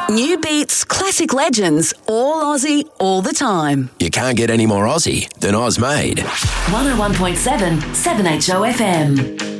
New beats, classic legends, all Aussie, all the time. You can't get any more Aussie than Oz Made. 101.7 7HO FM.